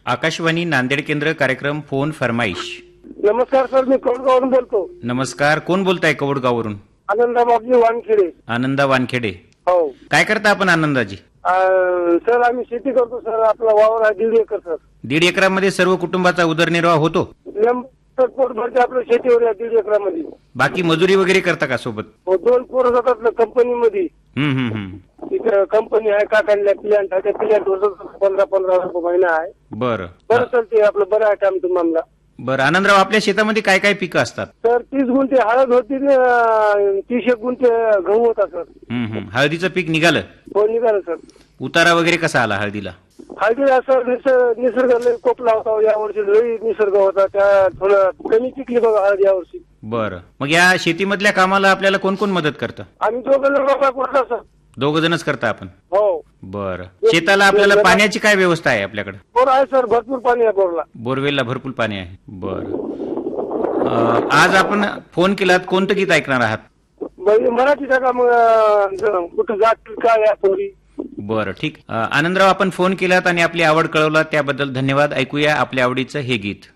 आकाशवाणी नांदेड केंद्र कार्यक्रम फोन फरमाईश. नमस्कार सर, मी कवडगावरून बोलतो. नमस्कार, कोण बोलताय कवडगाववरून? आनंदाबाबजी वानखेडे. आनंदा वानखेडे. हो काय करता आपण आनंदाजी? सर आम्ही शेती करतो सर. आपला वावर आहे 1.5 एकर सर. 1.5 एकरामध्ये सर्व कुटुंबाचा उदरनिर्वाह होतो? पोट भरते आपल्या शेतीवर या 1.5 एकरामध्ये. बाकी मजुरी वगैरे करता का सोबत? 2 पोरं जातात कंपनीमध्ये. तिथे कंपनी आहे, काकांना प्लॅन्ट आहे. त्या प्लॅन्टवर 15-15 रुपये महिना आहे. बरं बरं चालते आपलं, बरं आहे काम तुम्हाला. बरं आनंदराव, आपल्या शेतामध्ये काय काय पिकं असतात? सर 30 गुंठे हळद होती, 30 गुंठे गहू होता सर. हळदीचं पीक निघालं? हो निघालं सर. उतारा वगैरे कसा आला हळदीला? हळदीला सर निसर्ग लई कोपला होता यावर्षी. लई निसर्ग होता, त्या थोडं कमी पिकली बघा हळद यावर्षी. बरं, मग या शेतीमधल्या कामाला आपल्याला कोण कोण मदत करतं? आम्ही दोघं करता सर. 2 जणच करता आपण? हो. बरं, शेताला आपल्याला पाण्याची काय व्यवस्था आहे आपल्याकडे? बोर आहे सर, भरपूर पाणी आहे बोरला. बोरवेलला भरपूर पाणी आहे. बरं, आज आपण फोन केलात, कोणतं गीत ऐकणार आहात? मराठी टाका मग, कुठं जात काय या पोरी. बरं ठीक. आनंदराव, आपण फोन केलात आणि आपली आवड कळवलात त्याबद्दल धन्यवाद. ऐकूया आपल्या आवडीचं हे गीत.